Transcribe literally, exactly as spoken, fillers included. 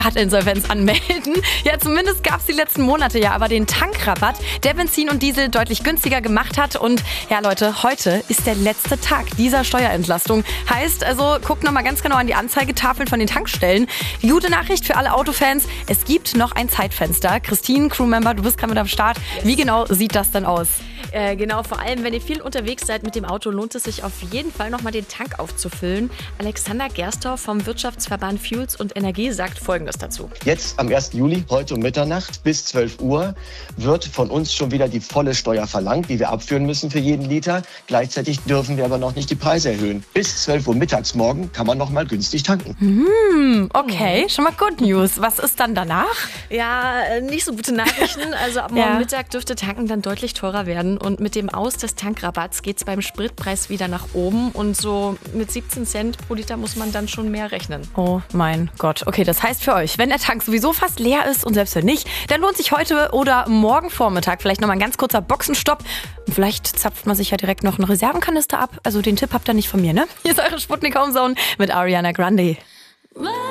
hat Insolvenz anmelden. Ja, zumindest gab es die letzten Monate ja aber den Tankrabatt, der Benzin und Diesel deutlich günstiger gemacht hat. Und ja, Leute, heute ist der letzte Tag dieser Steuerentlastung. Heißt also, guckt nochmal ganz genau an die Anzeigetafeln von den Tankstellen. Die gute Nachricht für alle Autofans, es gibt noch ein Zeitfenster. Christine, Crewmember, du bist gerade mit am Start. Wie genau sieht das denn aus? Äh, genau, vor allem, wenn ihr viel unterwegs seid mit dem Auto, lohnt es sich auf jeden Fall nochmal den Tank aufzufüllen. Alexander Gerstorf vom Wirtschaftsverband Fuels und Energie sagt Folgendes dazu. Jetzt am ersten Juli, heute um Mitternacht bis zwölf Uhr, wird von uns schon wieder die volle Steuer verlangt, die wir abführen müssen für jeden Liter. Gleichzeitig dürfen wir aber noch nicht die Preise erhöhen. Bis zwölf Uhr mittags morgen kann man noch mal günstig tanken. Hm, okay, schon mal Good News. Was ist dann danach? Ja, äh, nicht so gute Nachrichten. Also ab morgen Ja. Mittag dürfte tanken dann deutlich teurer werden. Und mit dem Aus des Tankrabatts geht es beim Spritpreis wieder nach oben. Und so mit siebzehn Cent pro Liter muss man dann schon mehr rechnen. Oh mein Gott. Okay, das heißt für euch, wenn der Tank sowieso fast leer ist und selbst wenn nicht, dann lohnt sich heute oder morgen Vormittag vielleicht nochmal ein ganz kurzer Boxenstopp. Und vielleicht zapft man sich ja direkt noch einen Reservenkanister ab. Also den Tipp habt ihr nicht von mir, ne? Hier ist eure Sputnik Homezone mit Ariana Grande.